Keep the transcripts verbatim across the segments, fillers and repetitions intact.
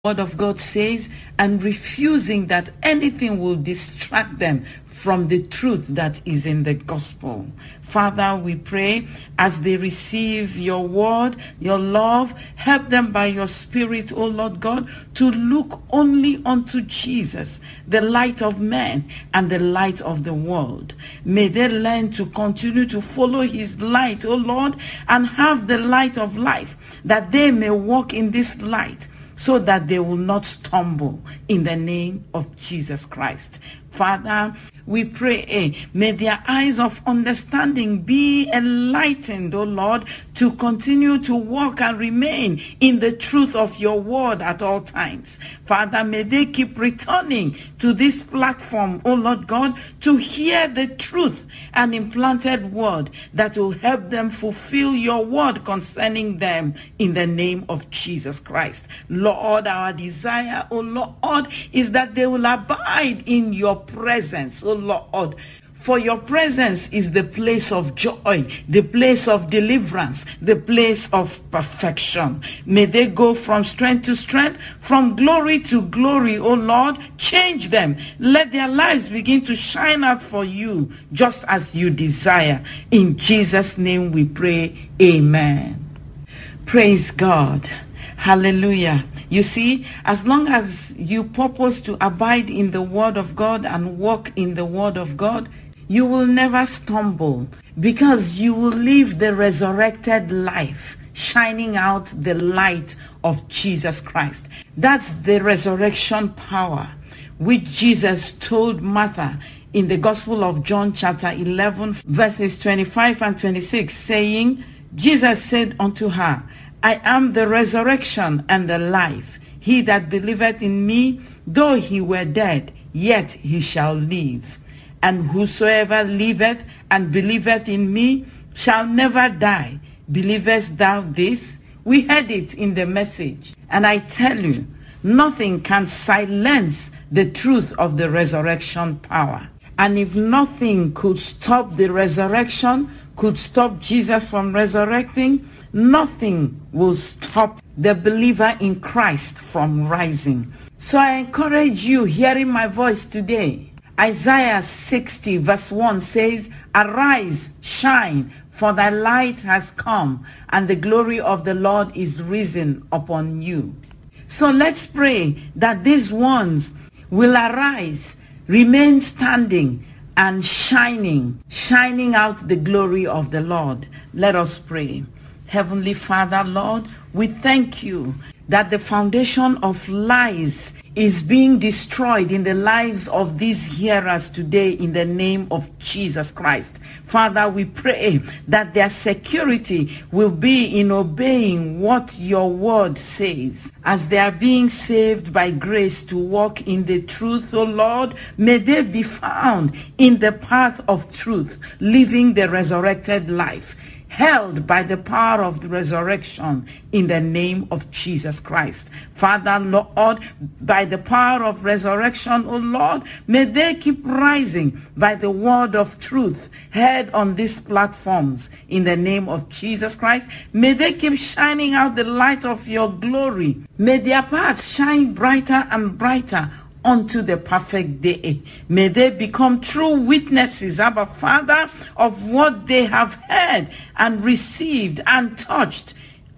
Word of God says, and refusing that anything will distract them from the truth that is in the gospel. Father, we pray as they receive your word, your love, help them by your spirit, O Lord God, to look only unto Jesus, the light of men and the light of the world. May they learn to continue to follow his light, O Lord, and have the light of life, that they may walk in this light, so that they will not stumble, in the name of Jesus Christ. Father, we pray, eh, may their eyes of understanding be enlightened, O Lord, to continue to walk and remain in the truth of your word at all times. Father, may they keep returning to this platform, O Lord God, to hear the truth and implanted word that will help them fulfill your word concerning them, in the name of Jesus Christ. Lord, our desire, O Lord, is that they will abide in your presence, O Lord. For your presence is the place of joy, the place of deliverance, the place of perfection. May they go from strength to strength, from glory to glory, O Lord. Change them. Let their lives begin to shine out for you, just as you desire. In Jesus' name we pray. Amen. Praise God. Hallelujah. You see, as long as you purpose to abide in the word of God and walk in the word of God, you will never stumble, because you will live the resurrected life, shining out the light of Jesus Christ. That's the resurrection power which Jesus told Martha in the Gospel of John chapter eleven, verses twenty-five and twenty-six, saying, Jesus said unto her, I am the resurrection and the life. He that believeth in me, though he were dead, yet he shall live. And whosoever liveth and believeth in me shall never die. Believest thou this? We heard it in the message. And I tell you, nothing can silence the truth of the resurrection power. And if nothing could stop the resurrection, could stop Jesus from resurrecting, nothing will stop the believer in Christ from rising. So I encourage you hearing my voice today. Isaiah sixty verse one says, Arise, shine, for thy light has come, and the glory of the Lord is risen upon you. So let's pray that these ones will arise, remain standing, and shining, shining out the glory of the Lord. Let us pray. Heavenly Father, Lord, we thank you that the foundation of lies is being destroyed in the lives of these hearers today, in the name of Jesus Christ. Father, we pray that their security will be in obeying what your word says. As they are being saved by grace to walk in the truth, O Lord, may they be found in the path of truth, living the resurrected life, held by the power of the resurrection, in the name of Jesus Christ. Father, Lord, by the power of resurrection, O Lord, may they keep rising by the word of truth heard on these platforms, in the name of Jesus Christ. May they keep shining out the light of your glory. May their paths shine brighter and brighter unto the perfect day. May they become true witnesses, Abba Father, of what they have heard and received and touched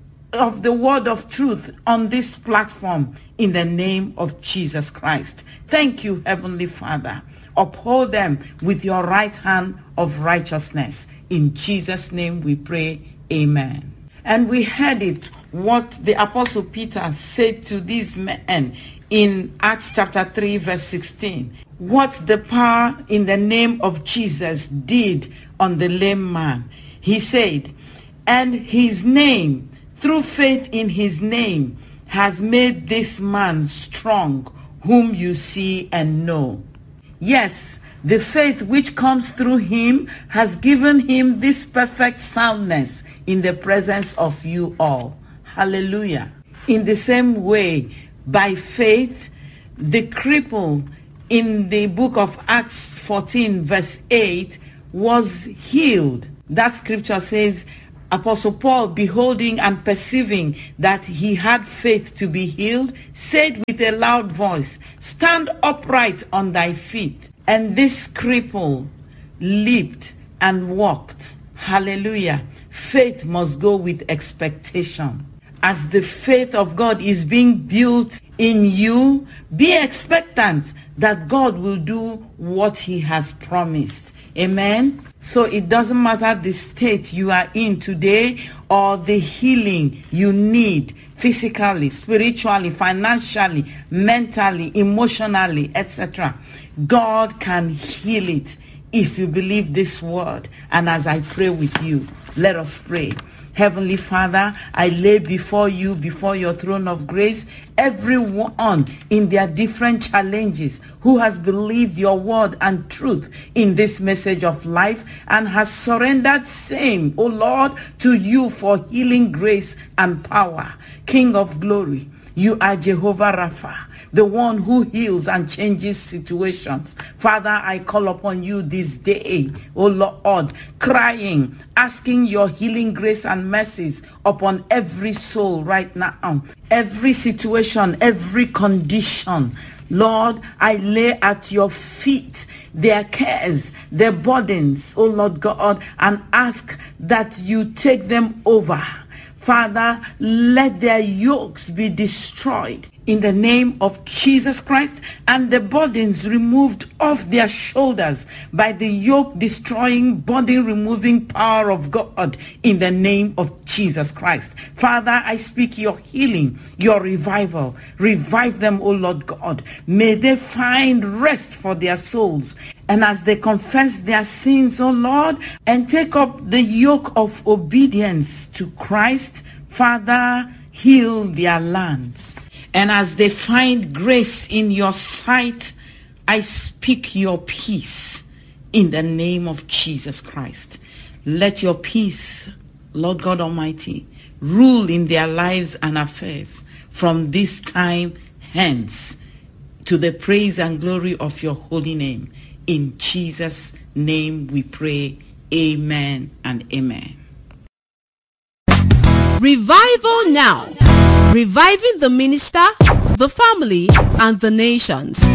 of the word of truth on this platform, in the name of Jesus Christ. Thank you, Heavenly Father. Uphold them with your right hand of righteousness. In Jesus' name we pray. Amen. And we heard it, what the Apostle Peter said to these men in Acts chapter three verse sixteen. What the power in the name of Jesus did on the lame man. He said, and his name, through faith in his name, has made this man strong, whom you see and know. Yes, the faith which comes through him has given him this perfect soundness in the presence of you all. Hallelujah. In the same way, by faith, the cripple in the book of Acts fourteen verse eight was healed. That scripture says, Apostle Paul, beholding and perceiving that he had faith to be healed, said with a loud voice, stand upright on thy feet. And this cripple leaped and walked. Hallelujah. Faith must go with expectation. As the faith of God is being built in you, be expectant that God will do what he has promised. Amen. So it doesn't matter the state you are in today or the healing you need physically, spiritually, financially, mentally, emotionally, et cetera. God can heal it if you believe this word. And as I pray with you, let us pray. Heavenly Father, I lay before you, before your throne of grace, everyone in their different challenges who has believed your word and truth in this message of life and has surrendered same, O Lord, to you for healing grace and power. King of glory, you are Jehovah Rapha, the one who heals and changes situations. Father, I call upon you this day, O Lord, crying, asking your healing grace and mercies upon every soul right now, every situation, every condition. Lord, I lay at your feet their cares, their burdens, O Lord God, and ask that you take them over. Father, let their yokes be destroyed in the name of Jesus Christ, and the burdens removed off their shoulders by the yoke destroying, burden removing power of God in the name of Jesus Christ. Father, I speak your healing, your revival. Revive them, O Lord God. May they find rest for their souls. And as they confess their sins, O Lord, and take up the yoke of obedience to Christ, Father, heal their lands. And as they find grace in your sight, I speak your peace in the name of Jesus Christ. Let your peace, Lord God Almighty, rule in their lives and affairs from this time hence, to the praise and glory of your holy name. In Jesus' name we pray. Amen and amen. Revival Now. Reviving the minister, the family, and the nations.